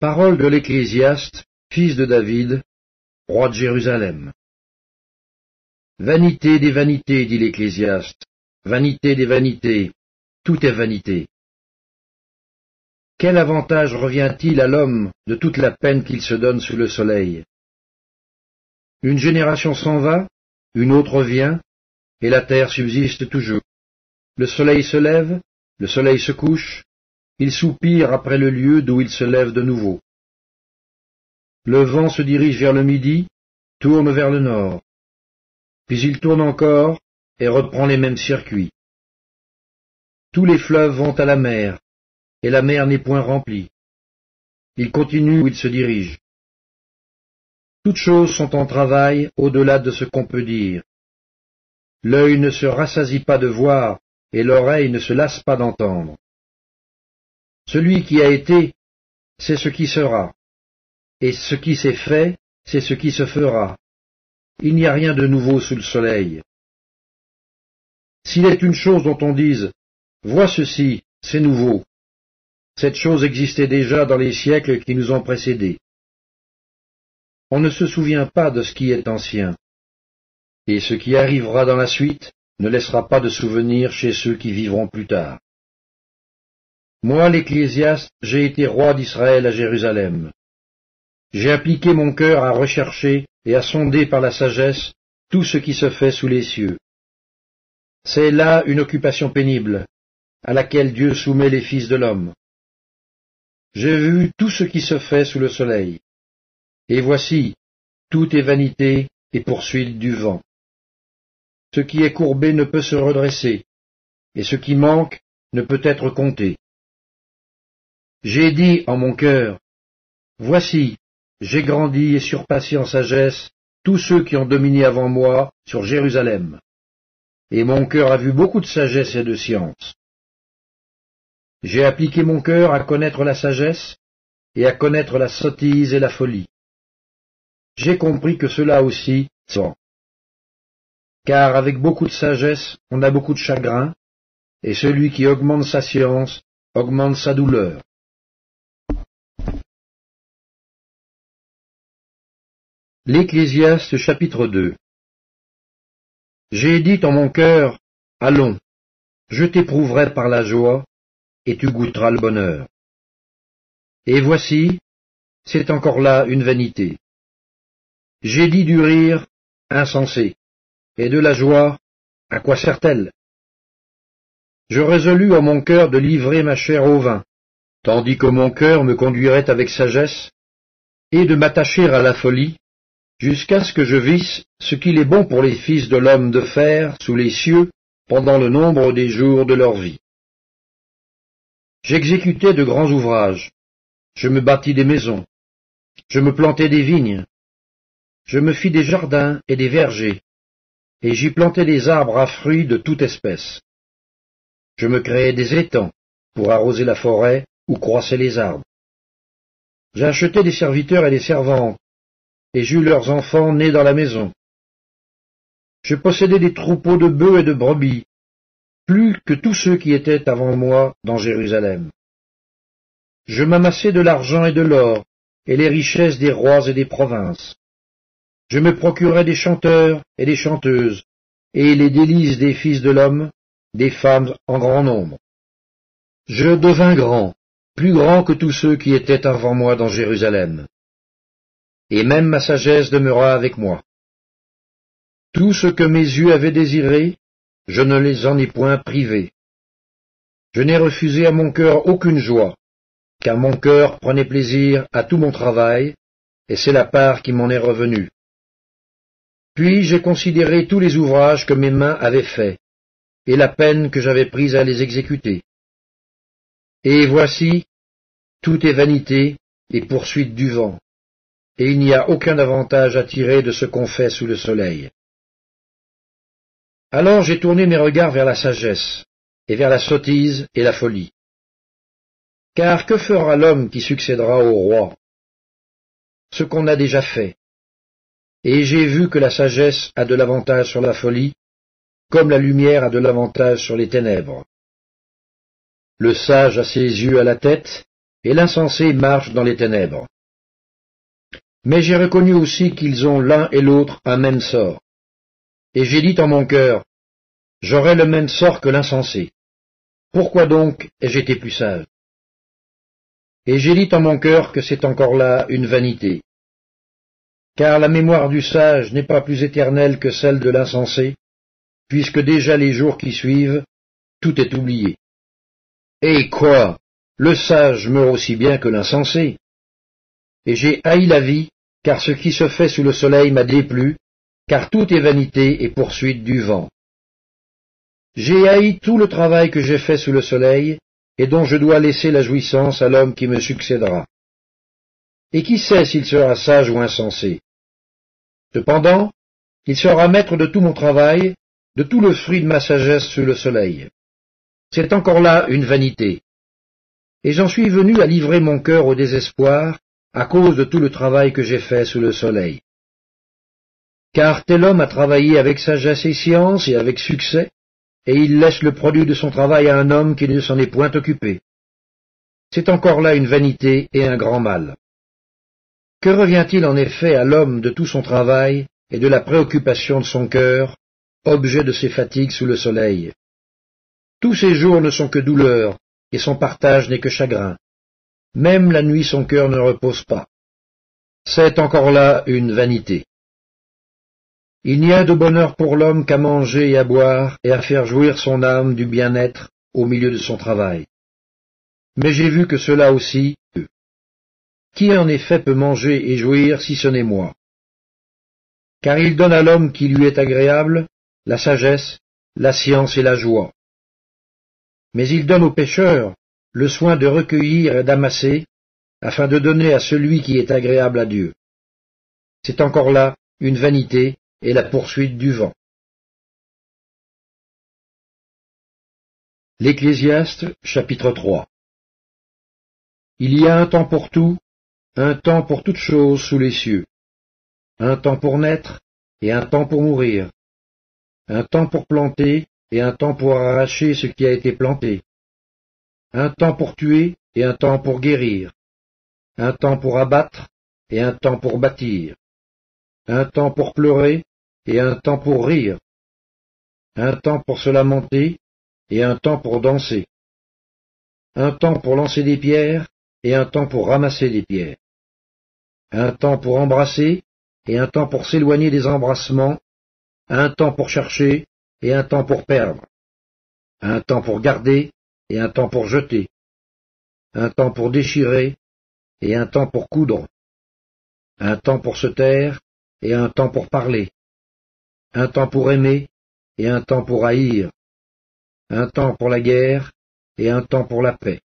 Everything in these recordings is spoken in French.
Parole de l'Ecclésiaste, fils de David, roi de Jérusalem. Vanité des vanités, dit l'Ecclésiaste, vanité des vanités, tout est vanité. Quel avantage revient-il à l'homme de toute la peine qu'il se donne sous le soleil? Une génération s'en va, une autre vient, et la terre subsiste toujours. Le soleil se lève, le soleil se couche, il soupire après le lieu d'où il se lève de nouveau. Le vent se dirige vers le midi, tourne vers le nord, puis il tourne encore et reprend les mêmes circuits. Tous les fleuves vont à la mer, et la mer n'est point remplie. Il continue où il se dirige. Toutes choses sont en travail au-delà de ce qu'on peut dire. L'œil ne se rassasie pas de voir, et l'oreille ne se lasse pas d'entendre. Celui qui a été, c'est ce qui sera, et ce qui s'est fait, c'est ce qui se fera. Il n'y a rien de nouveau sous le soleil. S'il est une chose dont on dise « Vois ceci, c'est nouveau », cette chose existait déjà dans les siècles qui nous ont précédés. On ne se souvient pas de ce qui est ancien, et ce qui arrivera dans la suite ne laissera pas de souvenir chez ceux qui vivront plus tard. Moi, l'Ecclésiaste, j'ai été roi d'Israël à Jérusalem. J'ai appliqué mon cœur à rechercher et à sonder par la sagesse tout ce qui se fait sous les cieux. C'est là une occupation pénible, à laquelle Dieu soumet les fils de l'homme. J'ai vu tout ce qui se fait sous le soleil. Et voici, tout est vanité et poursuite du vent. Ce qui est courbé ne peut se redresser, et ce qui manque ne peut être compté. J'ai dit en mon cœur, voici, j'ai grandi et surpassé en sagesse tous ceux qui ont dominé avant moi sur Jérusalem. Et mon cœur a vu beaucoup de sagesse et de science. J'ai appliqué mon cœur à connaître la sagesse et à connaître la sottise et la folie. J'ai compris que cela aussi, c'est vent. Car avec beaucoup de sagesse, on a beaucoup de chagrin, et celui qui augmente sa science augmente sa douleur. L'Ecclésiaste chapitre 2. J'ai dit en mon cœur, allons, je t'éprouverai par la joie, et tu goûteras le bonheur. Et voici, c'est encore là une vanité. J'ai dit du rire, insensé, et de la joie, à quoi sert-elle? Je résolus en mon cœur de livrer ma chair au vin, tandis que mon cœur me conduirait avec sagesse, et de m'attacher à la folie, jusqu'à ce que je visse ce qu'il est bon pour les fils de l'homme de faire sous les cieux pendant le nombre des jours de leur vie. J'exécutais de grands ouvrages, je me bâtis des maisons, je me plantai des vignes, je me fis des jardins et des vergers, et j'y plantai des arbres à fruits de toute espèce. Je me créai des étangs pour arroser la forêt où croissaient les arbres. J'achetai des serviteurs et des servantes, et j'eus leurs enfants nés dans la maison. Je possédais des troupeaux de bœufs et de brebis, plus que tous ceux qui étaient avant moi dans Jérusalem. Je m'amassai de l'argent et de l'or, et les richesses des rois et des provinces. Je me procurai des chanteurs et des chanteuses, et les délices des fils de l'homme, des femmes en grand nombre. Je devins grand, plus grand que tous ceux qui étaient avant moi dans Jérusalem. Et même ma sagesse demeura avec moi. Tout ce que mes yeux avaient désiré, je ne les en ai point privés. Je n'ai refusé à mon cœur aucune joie, car mon cœur prenait plaisir à tout mon travail, et c'est la part qui m'en est revenue. Puis j'ai considéré tous les ouvrages que mes mains avaient faits, et la peine que j'avais prise à les exécuter. Et voici, tout est vanité et poursuite du vent, et il n'y a aucun avantage à tirer de ce qu'on fait sous le soleil. Alors j'ai tourné mes regards vers la sagesse, et vers la sottise et la folie. Car que fera l'homme qui succédera au roi? Ce qu'on a déjà fait. Et j'ai vu que la sagesse a de l'avantage sur la folie, comme la lumière a de l'avantage sur les ténèbres. Le sage a ses yeux à la tête, et l'insensé marche dans les ténèbres. Mais j'ai reconnu aussi qu'ils ont l'un et l'autre un même sort. Et j'ai dit en mon cœur, j'aurai le même sort que l'insensé. Pourquoi donc ai-je été plus sage? Et j'ai dit en mon cœur que c'est encore là une vanité. Car la mémoire du sage n'est pas plus éternelle que celle de l'insensé, puisque déjà les jours qui suivent, tout est oublié. Et quoi? Le sage meurt aussi bien que l'insensé. Et j'ai haï la vie, car ce qui se fait sous le soleil m'a déplu, car tout est vanité et poursuite du vent. J'ai haï tout le travail que j'ai fait sous le soleil, et dont je dois laisser la jouissance à l'homme qui me succédera. Et qui sait s'il sera sage ou insensé? Cependant, il sera maître de tout mon travail, de tout le fruit de ma sagesse sous le soleil. C'est encore là une vanité. Et j'en suis venu à livrer mon cœur au désespoir, à cause de tout le travail que j'ai fait sous le soleil. Car tel homme a travaillé avec sagesse et science et avec succès, et il laisse le produit de son travail à un homme qui ne s'en est point occupé. C'est encore là une vanité et un grand mal. Que revient-il en effet à l'homme de tout son travail et de la préoccupation de son cœur, objet de ses fatigues sous le soleil? Tous ses jours ne sont que douleur, et son partage n'est que chagrin. Même la nuit son cœur ne repose pas. C'est encore là une vanité. Il n'y a de bonheur pour l'homme qu'à manger et à boire et à faire jouir son âme du bien-être au milieu de son travail. Mais j'ai vu que cela aussi, qui en effet peut manger et jouir si ce n'est moi? Car il donne à l'homme qui lui est agréable la sagesse, la science et la joie. Mais il donne au pécheur le soin de recueillir et d'amasser, afin de donner à celui qui est agréable à Dieu. C'est encore là une vanité et la poursuite du vent. L'Ecclésiaste, chapitre 3. Il y a un temps pour tout, un temps pour toutes choses sous les cieux, un temps pour naître et un temps pour mourir, un temps pour planter et un temps pour arracher ce qui a été planté, un temps pour tuer et un temps pour guérir, un temps pour abattre et un temps pour bâtir, un temps pour pleurer et un temps pour rire, un temps pour se lamenter et un temps pour danser, un temps pour lancer des pierres et un temps pour ramasser des pierres, un temps pour embrasser et un temps pour s'éloigner des embrassements, un temps pour chercher et un temps pour perdre, un temps pour garder et un temps pour jeter, un temps pour déchirer et un temps pour coudre, un temps pour se taire et un temps pour parler, un temps pour aimer et un temps pour haïr, un temps pour la guerre et un temps pour la paix.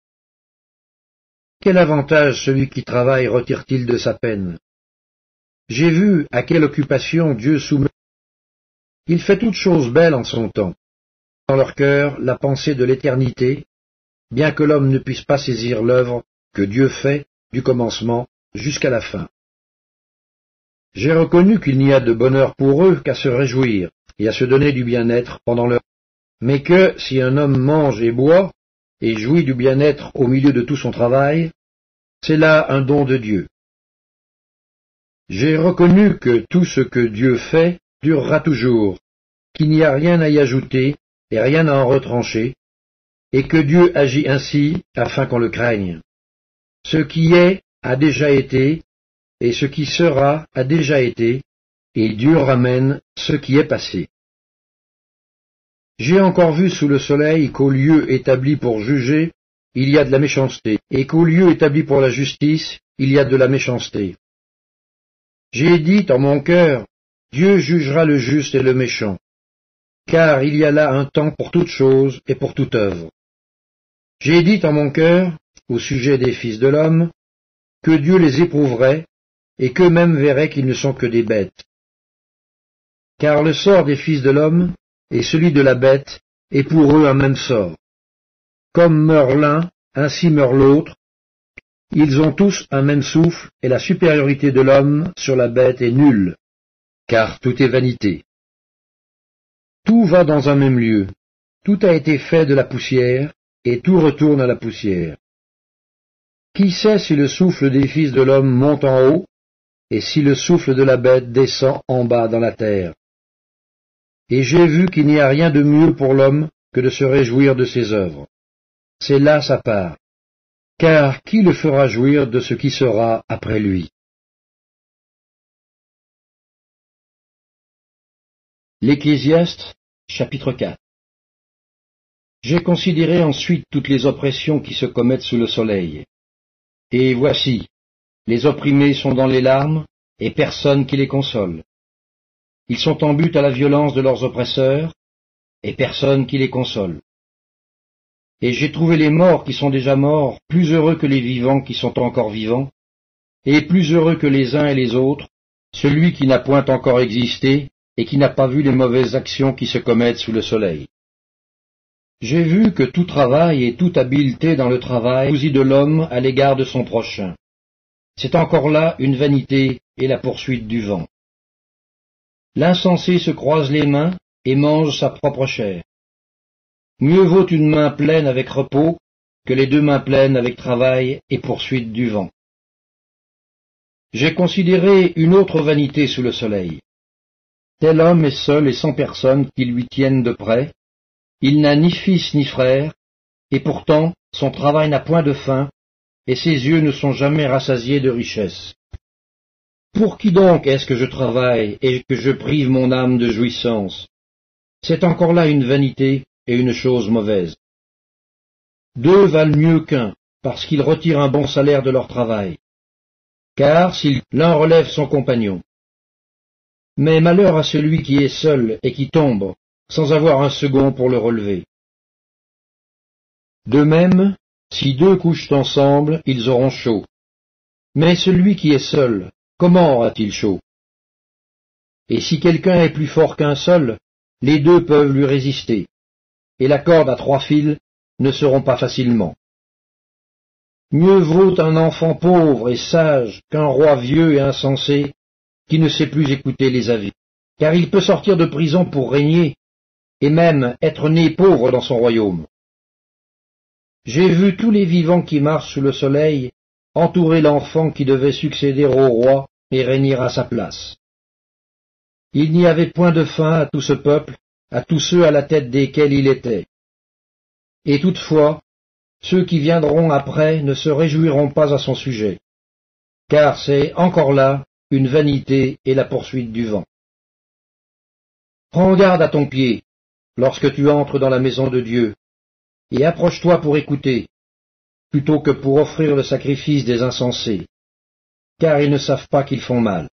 Quel avantage celui qui travaille retire-t-il de sa peine? J'ai vu à quelle occupation Dieu soumet. Il fait toutes choses belles en son temps, dans leur cœur la pensée de l'éternité, bien que l'homme ne puisse pas saisir l'œuvre que Dieu fait du commencement jusqu'à la fin. J'ai reconnu qu'il n'y a de bonheur pour eux qu'à se réjouir et à se donner du bien-être pendant leur vie, mais que si un homme mange et boit et jouit du bien-être au milieu de tout son travail, c'est là un don de Dieu. J'ai reconnu que tout ce que Dieu fait durera toujours, qu'il n'y a rien à y ajouter et rien à en retrancher, et que Dieu agit ainsi afin qu'on le craigne. Ce qui est a déjà été, et ce qui sera a déjà été, et Dieu ramène ce qui est passé. J'ai encore vu sous le soleil qu'au lieu établi pour juger, il y a de la méchanceté, et qu'au lieu établi pour la justice, il y a de la méchanceté. J'ai dit en mon cœur, Dieu jugera le juste et le méchant, car il y a là un temps pour toute chose et pour toute œuvre. J'ai dit en mon cœur, au sujet des fils de l'homme, que Dieu les éprouverait, et qu'eux-mêmes verraient qu'ils ne sont que des bêtes. Car le sort des fils de l'homme et celui de la bête est pour eux un même sort. Comme meurt l'un, ainsi meurt l'autre. Ils ont tous un même souffle, et la supériorité de l'homme sur la bête est nulle, car tout est vanité. Tout va dans un même lieu, tout a été fait de la poussière, et tout retourne à la poussière. Qui sait si le souffle des fils de l'homme monte en haut, et si le souffle de la bête descend en bas dans la terre? Et j'ai vu qu'il n'y a rien de mieux pour l'homme que de se réjouir de ses œuvres. C'est là sa part. Car qui le fera jouir de ce qui sera après lui? L'Ecclésiaste, chapitre 4. J'ai considéré ensuite toutes les oppressions qui se commettent sous le soleil. Et voici, les opprimés sont dans les larmes, et personne qui les console. Ils sont en butte à la violence de leurs oppresseurs, et personne qui les console. Et j'ai trouvé les morts qui sont déjà morts plus heureux que les vivants qui sont encore vivants, et plus heureux que les uns et les autres, celui qui n'a point encore existé, et qui n'a pas vu les mauvaises actions qui se commettent sous le soleil. J'ai vu que tout travail et toute habileté dans le travail jalousie de l'homme à l'égard de son prochain. C'est encore là une vanité et la poursuite du vent. L'insensé se croise les mains et mange sa propre chair. Mieux vaut une main pleine avec repos que les deux mains pleines avec travail et poursuite du vent. J'ai considéré une autre vanité sous le soleil. Tel homme est seul et sans personne qui lui tienne de près. Il n'a ni fils ni frère, et pourtant son travail n'a point de fin, et ses yeux ne sont jamais rassasiés de richesses. Pour qui donc est-ce que je travaille et que je prive mon âme de jouissance? C'est encore là une vanité et une chose mauvaise. Deux valent mieux qu'un, parce qu'ils retirent un bon salaire de leur travail. Car si l'un relève son compagnon. Mais malheur à celui qui est seul et qui tombe, sans avoir un second pour le relever. De même, si deux couchent ensemble, ils auront chaud. Mais celui qui est seul, comment aura-t-il chaud? Et si quelqu'un est plus fort qu'un seul, les deux peuvent lui résister, et la corde à 3 fils ne se rompt pas facilement. Mieux vaut un enfant pauvre et sage qu'un roi vieux et insensé qui ne sait plus écouter les avis, car il peut sortir de prison pour régner, et même être né pauvre dans son royaume. J'ai vu tous les vivants qui marchent sous le soleil entourer l'enfant qui devait succéder au roi et régner à sa place. Il n'y avait point de fin à tout ce peuple, à tous ceux à la tête desquels il était. Et toutefois, ceux qui viendront après ne se réjouiront pas à son sujet, car c'est encore là une vanité et la poursuite du vent. Prends garde à ton pied lorsque tu entres dans la maison de Dieu, et approche-toi pour écouter, plutôt que pour offrir le sacrifice des insensés, car ils ne savent pas qu'ils font mal.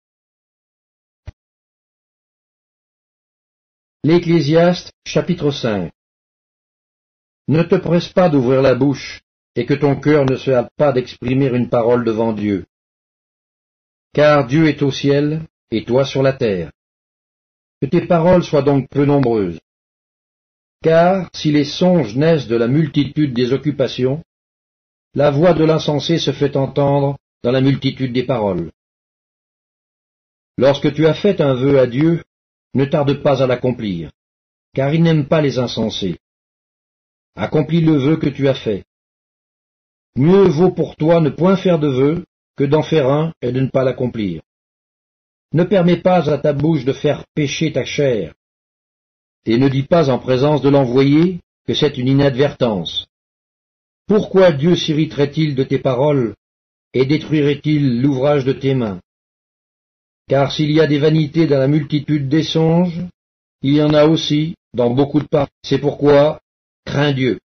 L'Ecclésiaste, chapitre 5. Ne te presse pas d'ouvrir la bouche, et que ton cœur ne se hâte pas d'exprimer une parole devant Dieu. Car Dieu est au ciel, et toi sur la terre. Que tes paroles soient donc peu nombreuses. Car si les songes naissent de la multitude des occupations, la voix de l'insensé se fait entendre dans la multitude des paroles. Lorsque tu as fait un vœu à Dieu, ne tarde pas à l'accomplir, car il n'aime pas les insensés. Accomplis le vœu que tu as fait. Mieux vaut pour toi ne point faire de vœu que d'en faire un et de ne pas l'accomplir. Ne permets pas à ta bouche de faire pécher ta chair, et ne dis pas en présence de l'envoyé que c'est une inadvertance. Pourquoi Dieu s'irriterait-il de tes paroles et détruirait-il l'ouvrage de tes mains? Car s'il y a des vanités dans la multitude des songes, il y en a aussi dans beaucoup de parts. C'est pourquoi crains Dieu.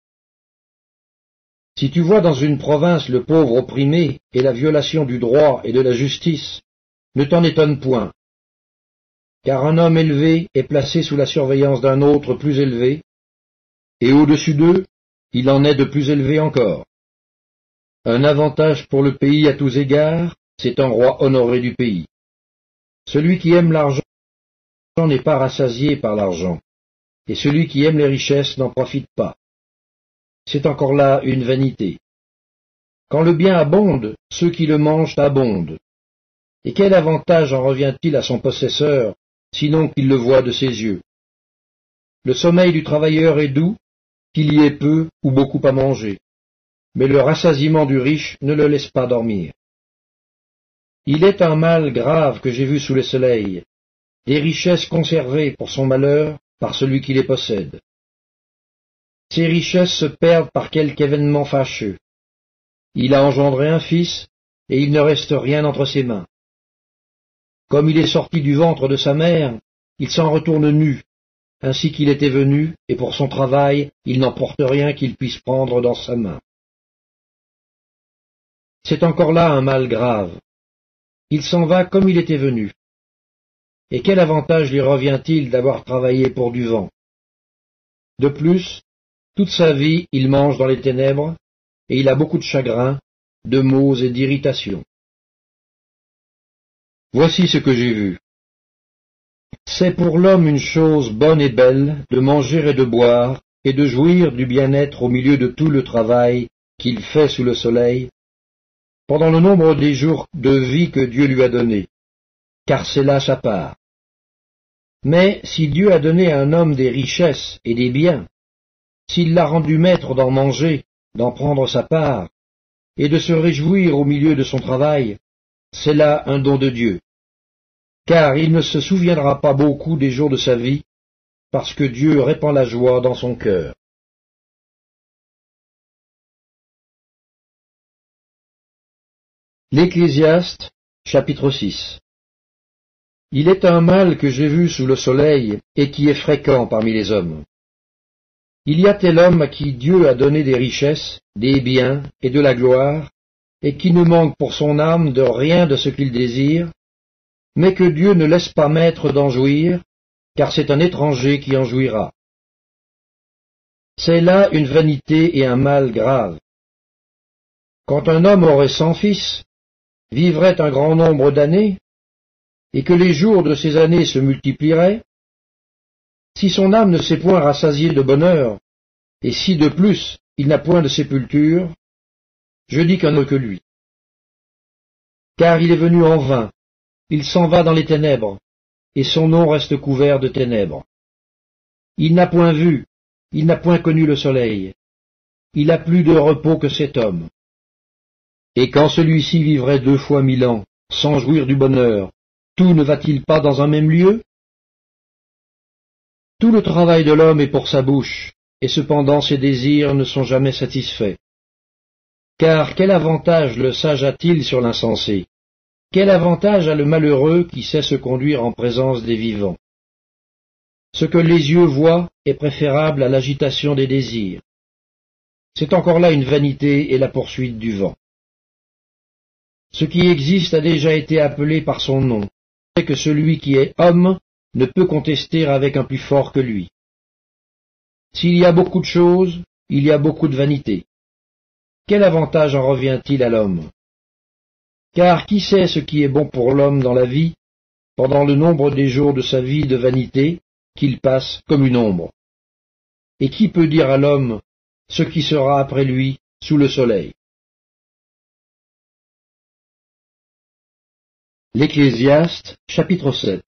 Si tu vois dans une province le pauvre opprimé et la violation du droit et de la justice, ne t'en étonne point. Car un homme élevé est placé sous la surveillance d'un autre plus élevé, et au-dessus d'eux, il en est de plus élevé encore. Un avantage pour le pays à tous égards, c'est un roi honoré du pays. Celui qui aime l'argent n'est pas rassasié par l'argent, et celui qui aime les richesses n'en profite pas. C'est encore là une vanité. Quand le bien abonde, ceux qui le mangent abondent. Et quel avantage en revient-il à son possesseur, sinon qu'il le voit de ses yeux? Le sommeil du travailleur est doux, qu'il y ait peu ou beaucoup à manger. mais le rassasiement du riche ne le laisse pas dormir. Il est un mal grave que j'ai vu sous le soleil, des richesses conservées pour son malheur par celui qui les possède. Ces richesses se perdent par quelque événement fâcheux. Il a engendré un fils, et il ne reste rien entre ses mains. Comme il est sorti du ventre de sa mère, il s'en retourne nu, ainsi qu'il était venu, et pour son travail, il n'emporte rien qu'il puisse prendre dans sa main. C'est encore là un mal grave. Il s'en va comme il était venu. Et quel avantage lui revient-il d'avoir travaillé pour du vent? De plus, toute sa vie, il mange dans les ténèbres, et il a beaucoup de chagrin, de maux et d'irritations. Voici ce que j'ai vu. C'est pour l'homme une chose bonne et belle de manger et de boire, et de jouir du bien-être au milieu de tout le travail qu'il fait sous le soleil, pendant le nombre des jours de vie que Dieu lui a donnés, car c'est là sa part. Mais si Dieu a donné à un homme des richesses et des biens, s'il l'a rendu maître d'en manger, d'en prendre sa part, et de se réjouir au milieu de son travail, c'est là un don de Dieu. Car il ne se souviendra pas beaucoup des jours de sa vie, parce que Dieu répand la joie dans son cœur. L'Ecclésiaste, chapitre 6. Il est un mal que j'ai vu sous le soleil et qui est fréquent parmi les hommes. Il y a tel homme à qui Dieu a donné des richesses, des biens et de la gloire, et qui ne manque pour son âme de rien de ce qu'il désire, mais que Dieu ne laisse pas maître d'en jouir, car c'est un étranger qui en jouira. C'est là une vanité et un mal grave. Quand un homme aurait 100 fils, vivrait un grand nombre d'années, et que les jours de ces années se multiplieraient, si son âme ne s'est point rassasiée de bonheur, et si de plus il n'a point de sépulture, je dis qu'un autre que lui. Car il est venu en vain, il s'en va dans les ténèbres, et son nom reste couvert de ténèbres. Il n'a point vu, il n'a point connu le soleil, il a plus de repos que cet homme. Et quand celui-ci vivrait 2 fois 1000 ans, sans jouir du bonheur, tout ne va-t-il pas dans un même lieu? Tout le travail de l'homme est pour sa bouche, et cependant ses désirs ne sont jamais satisfaits. Car quel avantage le sage a-t-il sur l'insensé? Quel avantage a le malheureux qui sait se conduire en présence des vivants? Ce que les yeux voient est préférable à l'agitation des désirs. C'est encore là une vanité et la poursuite du vent. Ce qui existe a déjà été appelé par son nom, c'est que celui qui est homme ne peut contester avec un plus fort que lui. S'il y a beaucoup de choses, il y a beaucoup de vanité. Quel avantage en revient-il à l'homme? Car qui sait ce qui est bon pour l'homme dans la vie, pendant le nombre des jours de sa vie de vanité, qu'il passe comme une ombre? Et qui peut dire à l'homme ce qui sera après lui sous le soleil? L'Ecclésiaste, chapitre 7.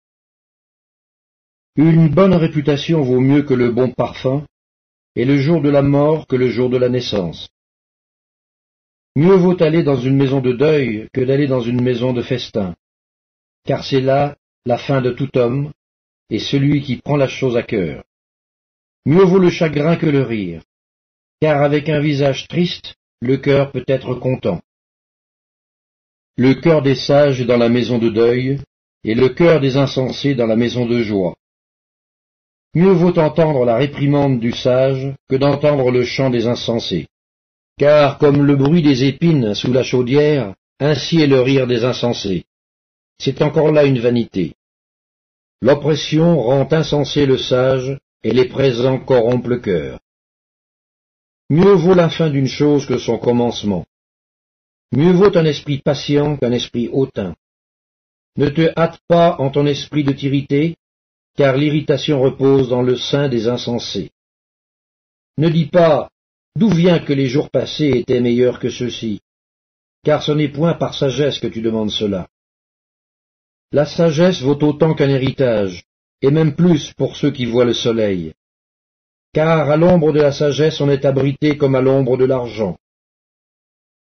Une bonne réputation vaut mieux que le bon parfum, et le jour de la mort que le jour de la naissance. Mieux vaut aller dans une maison de deuil que d'aller dans une maison de festin, car c'est là la fin de tout homme, et celui qui prend la chose à cœur. Mieux vaut le chagrin que le rire, car avec un visage triste, le cœur peut être content. Le cœur des sages est dans la maison de deuil, et le cœur des insensés dans la maison de joie. Mieux vaut entendre la réprimande du sage que d'entendre le chant des insensés. Car comme le bruit des épines sous la chaudière, ainsi est le rire des insensés. C'est encore là une vanité. L'oppression rend insensé le sage, et les présents corrompent le cœur. Mieux vaut la fin d'une chose que son commencement. Mieux vaut un esprit patient qu'un esprit hautain. Ne te hâte pas en ton esprit de t'irriter, car l'irritation repose dans le sein des insensés. Ne dis pas « D'où vient que les jours passés étaient meilleurs que ceux-ci ?» car ce n'est point par sagesse que tu demandes cela. La sagesse vaut autant qu'un héritage, et même plus pour ceux qui voient le soleil. Car à l'ombre de la sagesse on est abrité comme à l'ombre de l'argent.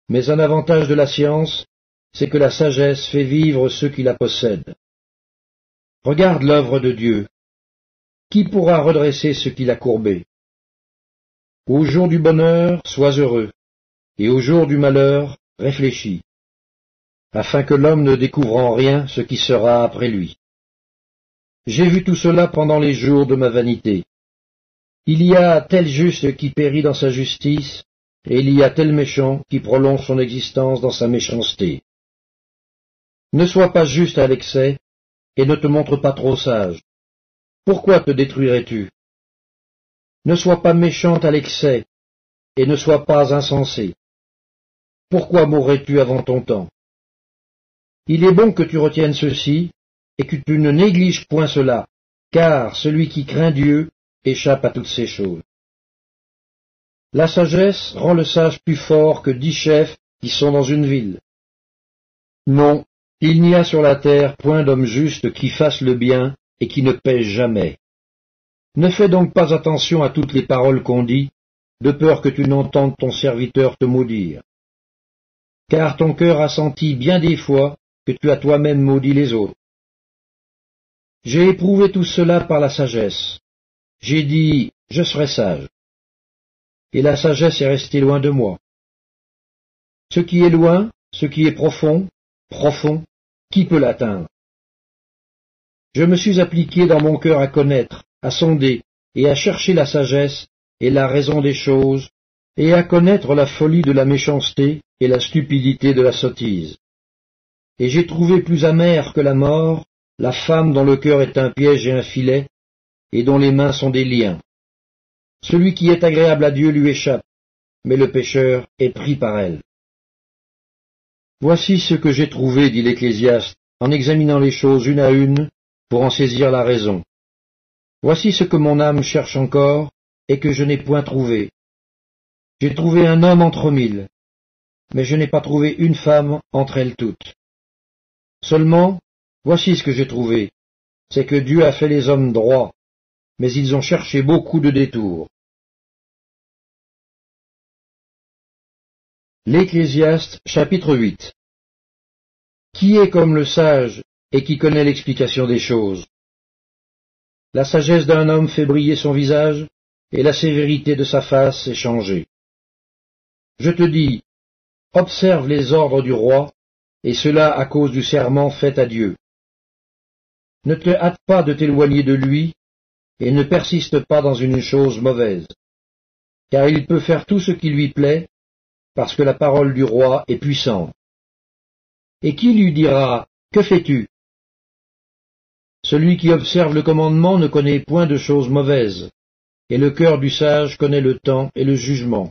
Mais un avantage de la science, c'est que la sagesse fait vivre ceux qui la possèdent. Regarde l'œuvre de Dieu. Qui pourra redresser ce qu'il a courbé? Au jour du bonheur, sois heureux, et au jour du malheur, réfléchis, afin que l'homme ne découvre en rien ce qui sera après lui. J'ai vu tout cela pendant les jours de ma vanité. Il y a tel juste qui périt dans sa justice, et il y a tel méchant qui prolonge son existence dans sa méchanceté. Ne sois pas juste à l'excès, et ne te montre pas trop sage. Pourquoi te détruirais-tu? Ne sois pas méchante à l'excès, et ne sois pas insensé. Pourquoi mourrais-tu avant ton temps? Il est bon que tu retiennes ceci, et que tu ne négliges point cela, car celui qui craint Dieu échappe à toutes ces choses. La sagesse rend le sage plus fort que 10 chefs qui sont dans une ville. Non, il n'y a sur la terre point d'homme juste qui fasse le bien et qui ne pêche jamais. Ne fais donc pas attention à toutes les paroles qu'on dit, de peur que tu n'entendes ton serviteur te maudire. Car ton cœur a senti bien des fois que tu as toi-même maudit les autres. J'ai éprouvé tout cela par la sagesse. J'ai dit, je serai sage. Et la sagesse est restée loin de moi. Ce qui est loin, ce qui est profond, profond, qui peut l'atteindre? Je me suis appliqué dans mon cœur à connaître, à sonder, et à chercher la sagesse et la raison des choses, et à connaître la folie de la méchanceté et la stupidité de la sottise. Et j'ai trouvé plus amère que la mort la femme dont le cœur est un piège et un filet, et dont les mains sont des liens. Celui qui est agréable à Dieu lui échappe, mais le pécheur est pris par elle. Voici ce que j'ai trouvé, dit l'Ecclésiaste, en examinant les choses une à une, pour en saisir la raison. Voici ce que mon âme cherche encore, et que je n'ai point trouvé. J'ai trouvé un homme entre 1000, mais je n'ai pas trouvé une femme entre elles toutes. Seulement, voici ce que j'ai trouvé, c'est que Dieu a fait les hommes droits, mais ils ont cherché beaucoup de détours. L'Ecclésiaste, chapitre 8. Qui est comme le sage et qui connaît l'explication des choses? La sagesse d'un homme fait briller son visage, et la sévérité de sa face est changée. Je te dis, observe les ordres du roi, et cela à cause du serment fait à Dieu. Ne te hâte pas de t'éloigner de lui, et ne persiste pas dans une chose mauvaise, car il peut faire tout ce qui lui plaît, parce que la parole du roi est puissante. Et qui lui dira, que fais-tu? Celui qui observe le commandement ne connaît point de choses mauvaises, et le cœur du sage connaît le temps et le jugement.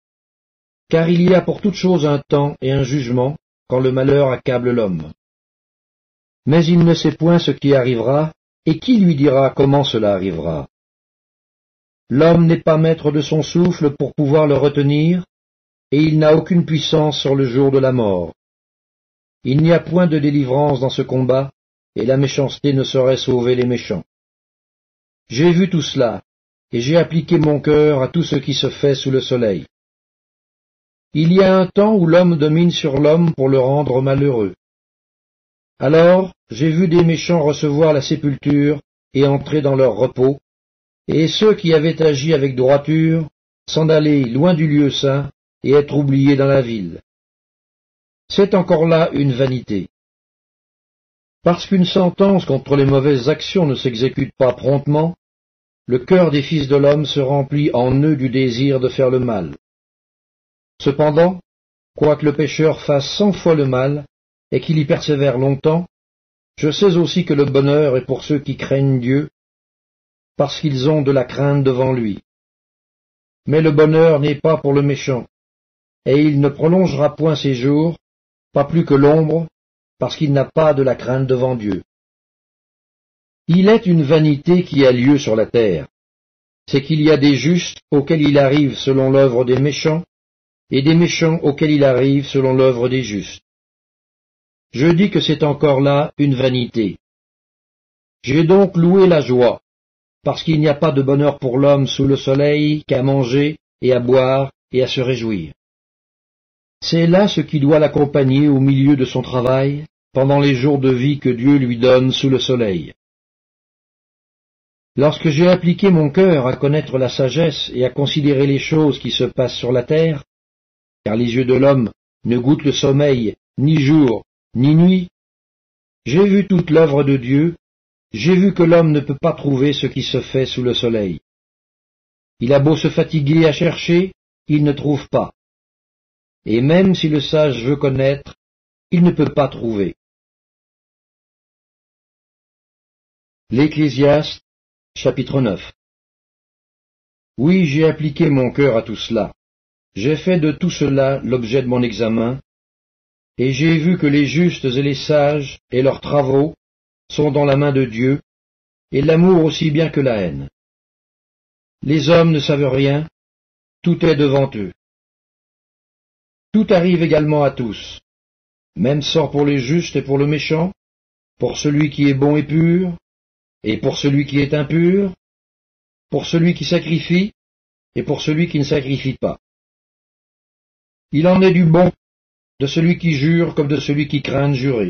Car il y a pour toute chose un temps et un jugement, quand le malheur accable l'homme. Mais il ne sait point ce qui arrivera, et qui lui dira comment cela arrivera? L'homme n'est pas maître de son souffle pour pouvoir le retenir, et il n'a aucune puissance sur le jour de la mort. Il n'y a point de délivrance dans ce combat, et la méchanceté ne saurait sauver les méchants. J'ai vu tout cela, et j'ai appliqué mon cœur à tout ce qui se fait sous le soleil. Il y a un temps où l'homme domine sur l'homme pour le rendre malheureux. Alors j'ai vu des méchants recevoir la sépulture et entrer dans leur repos, et ceux qui avaient agi avec droiture s'en aller loin du lieu saint et être oubliés dans la ville. C'est encore là une vanité. Parce qu'une sentence contre les mauvaises actions ne s'exécute pas promptement, le cœur des fils de l'homme se remplit en eux du désir de faire le mal. Cependant, quoique le pécheur fasse 100 fois le mal, et qu'il y persévère longtemps, je sais aussi que le bonheur est pour ceux qui craignent Dieu, parce qu'ils ont de la crainte devant lui. Mais le bonheur n'est pas pour le méchant, et il ne prolongera point ses jours, pas plus que l'ombre, parce qu'il n'a pas de la crainte devant Dieu. Il est une vanité qui a lieu sur la terre, c'est qu'il y a des justes auxquels il arrive selon l'œuvre des méchants, et des méchants auxquels il arrive selon l'œuvre des justes. Je dis que c'est encore là une vanité. J'ai donc loué la joie, parce qu'il n'y a pas de bonheur pour l'homme sous le soleil qu'à manger et à boire et à se réjouir. C'est là ce qui doit l'accompagner au milieu de son travail, pendant les jours de vie que Dieu lui donne sous le soleil. Lorsque j'ai appliqué mon cœur à connaître la sagesse et à considérer les choses qui se passent sur la terre, car les yeux de l'homme ne goûtent le sommeil, ni jour, ni nuit, j'ai vu toute l'œuvre de Dieu, j'ai vu que l'homme ne peut pas trouver ce qui se fait sous le soleil. Il a beau se fatiguer à chercher, il ne trouve pas. Et même si le sage veut connaître, il ne peut pas trouver. L'Ecclésiaste, chapitre 9. Oui, j'ai appliqué mon cœur à tout cela. J'ai fait de tout cela l'objet de mon examen, et j'ai vu que les justes et les sages et leurs travaux sont dans la main de Dieu, et l'amour aussi bien que la haine. Les hommes ne savent rien, tout est devant eux. Tout arrive également à tous, même sort pour les justes et pour le méchant, pour celui qui est bon et pur, et pour celui qui est impur, pour celui qui sacrifie, et pour celui qui ne sacrifie pas. Il en est du bon, de celui qui jure comme de celui qui craint de jurer.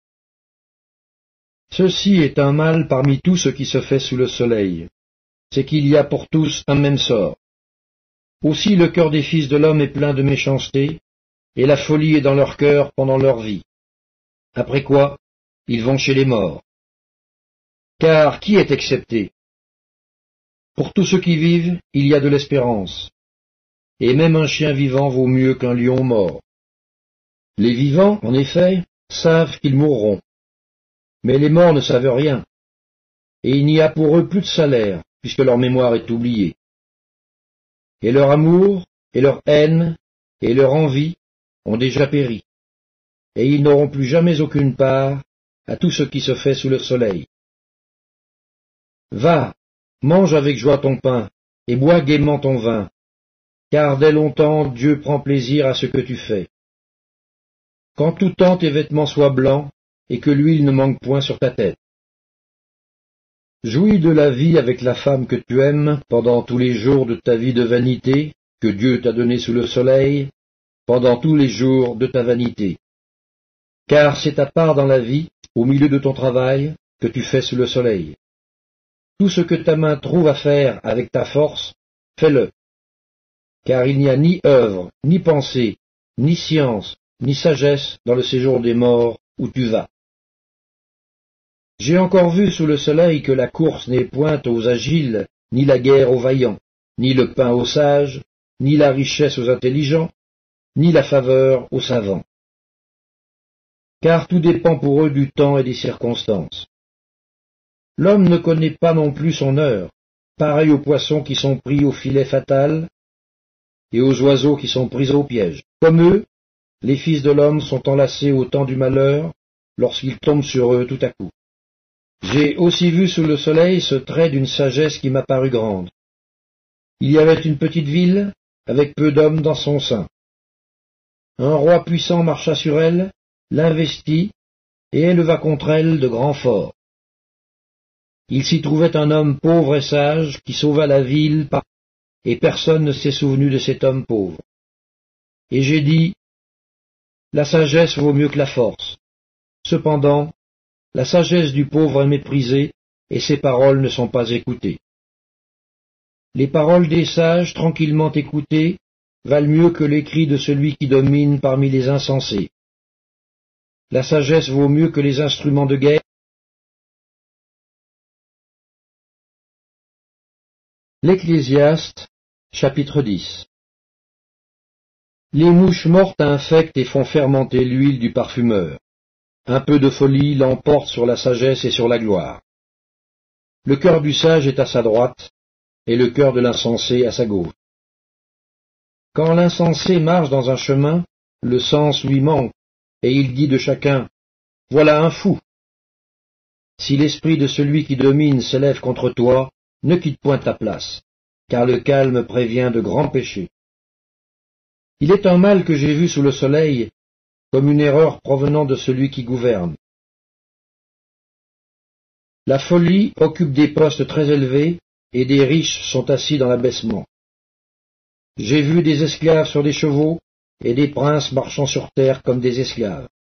Ceci est un mal parmi tout ce qui se fait sous le soleil, c'est qu'il y a pour tous un même sort. Aussi le cœur des fils de l'homme est plein de méchanceté, et la folie est dans leur cœur pendant leur vie. Après quoi, ils vont chez les morts. Car qui est excepté? Pour tous ceux qui vivent, il y a de l'espérance, et même un chien vivant vaut mieux qu'un lion mort. Les vivants, en effet, savent qu'ils mourront, mais les morts ne savent rien, et il n'y a pour eux plus de salaire, puisque leur mémoire est oubliée. Et leur amour, et leur haine, et leur envie ont déjà péri, et ils n'auront plus jamais aucune part à tout ce qui se fait sous le soleil. Va, mange avec joie ton pain, et bois gaiement ton vin, car dès longtemps Dieu prend plaisir à ce que tu fais. Qu'en tout temps tes vêtements soient blancs, et que l'huile ne manque point sur ta tête. Jouis de la vie avec la femme que tu aimes pendant tous les jours de ta vie de vanité, que Dieu t'a donnée sous le soleil, pendant tous les jours de ta vanité. Car c'est ta part dans la vie, au milieu de ton travail, que tu fais sous le soleil. Tout ce que ta main trouve à faire avec ta force, fais-le. Car il n'y a ni œuvre, ni pensée, ni science, ni sagesse dans le séjour des morts où tu vas. J'ai encore vu sous le soleil que la course n'est point aux agiles, ni la guerre aux vaillants, ni le pain aux sages, ni la richesse aux intelligents, ni la faveur aux savants. Car tout dépend pour eux du temps et des circonstances. L'homme ne connaît pas non plus son heure, pareil aux poissons qui sont pris au filet fatal, et aux oiseaux qui sont pris au piège. Comme eux, les fils de l'homme sont enlacés au temps du malheur, lorsqu'ils tombent sur eux tout à coup. J'ai aussi vu sous le soleil ce trait d'une sagesse qui m'a paru grande. Il y avait une petite ville, avec peu d'hommes dans son sein. Un roi puissant marcha sur elle, l'investit, et éleva contre elle de grands forts. Il s'y trouvait un homme pauvre et sage qui sauva la ville, et personne ne s'est souvenu de cet homme pauvre. Et j'ai dit, la sagesse vaut mieux que la force. Cependant, la sagesse du pauvre est méprisée, et ses paroles ne sont pas écoutées. Les paroles des sages, tranquillement écoutées, valent mieux que les cris de celui qui domine parmi les insensés. La sagesse vaut mieux que les instruments de guerre. L'Ecclésiaste, chapitre 10. Les mouches mortes infectent et font fermenter l'huile du parfumeur. Un peu de folie l'emporte sur la sagesse et sur la gloire. Le cœur du sage est à sa droite, et le cœur de l'insensé à sa gauche. Quand l'insensé marche dans un chemin, le sens lui manque, et il dit de chacun, « Voilà un fou !» Si l'esprit de celui qui domine s'élève contre toi, ne quitte point ta place, car le calme prévient de grands péchés. Il est un mal que j'ai vu sous le soleil, comme une erreur provenant de celui qui gouverne. La folie occupe des postes très élevés, et des riches sont assis dans l'abaissement. J'ai vu des esclaves sur des chevaux, et des princes marchant sur terre comme des esclaves.